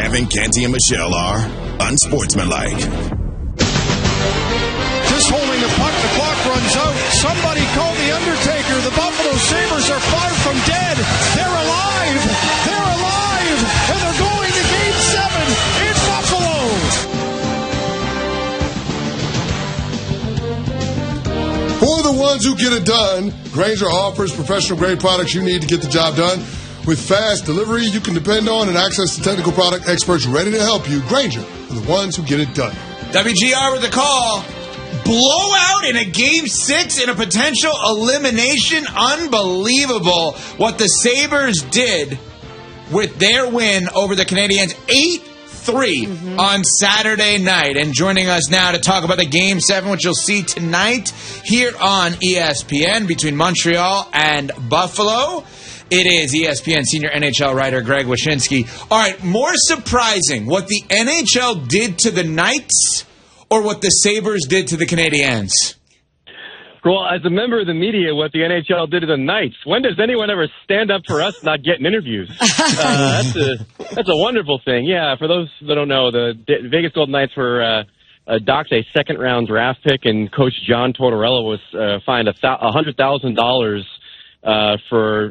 Kevin, Canty, and Michelle are unsportsmanlike. Just holding the puck, the clock runs out. Somebody call The Undertaker. The Buffalo Sabres are far from dead. They're alive. They're alive. And they're going to Game 7 in Buffalo. For the ones who get it done, Grainger offers professional-grade products you need to get the job done. With fast delivery you can depend on and access to technical product experts ready to help you. Grainger, for the ones who get it done. WGR with the call. Blowout in a Game 6 in a potential elimination. Unbelievable what the Sabres did with their win over the Canadiens. 8-3 on Saturday night. And joining us now to talk about the Game 7, which you'll see tonight here on ESPN between Montreal and Buffalo. It is ESPN senior NHL writer Greg Wyshynski. All right, more surprising, what the NHL did to the Knights or what the Sabres did to the Canadiens? Well, as a member of the media, what the NHL did to the Knights. When does anyone ever stand up for us not getting interviews? That's a wonderful thing. Yeah, for those that don't know, the Vegas Golden Knights were docked a second-round draft pick, and Coach John Tortorella was fined $100,000 for